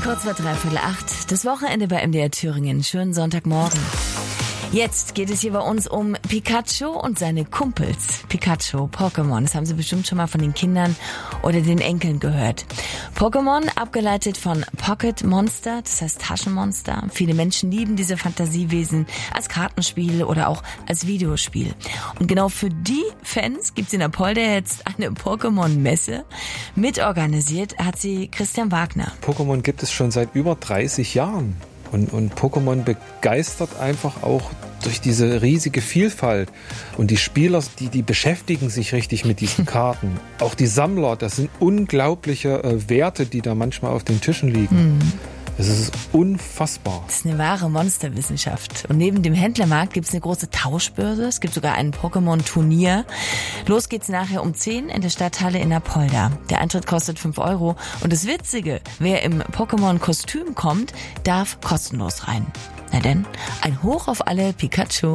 Kurz vor 7:45, das Wochenende bei MDR Thüringen. Schönen Sonntagmorgen. Jetzt geht es hier bei uns um Pikachu und seine Kumpels. Pikachu, Pokémon, das haben Sie bestimmt schon mal von den Kindern oder den Enkeln gehört. Pokémon, abgeleitet von Pocket Monster, das heißt Taschenmonster. Viele Menschen lieben diese Fantasiewesen als Kartenspiel oder auch als Videospiel. Und genau für die Fans gibt's in Apolda jetzt eine Pokémon-Messe. Mitorganisiert hat sie Christian Wagner. Pokémon gibt es schon seit über 30 Jahren. Und Pokémon begeistert einfach auch durch diese riesige Vielfalt. Und die Spieler, die beschäftigen sich richtig mit diesen Karten. Auch die Sammler, das sind unglaubliche Werte, die da manchmal auf den Tischen liegen. Es ist unfassbar. Das ist eine wahre Monsterwissenschaft. Und neben dem Händlermarkt gibt es eine große Tauschbörse. Es gibt sogar ein Pokémon-Turnier. Los geht's nachher um 10 in der Stadthalle in Apolda. Der Eintritt kostet 5 €. Und das Witzige, wer im Pokémon-Kostüm kommt, darf kostenlos rein. Na denn, ein Hoch auf alle Pikachu.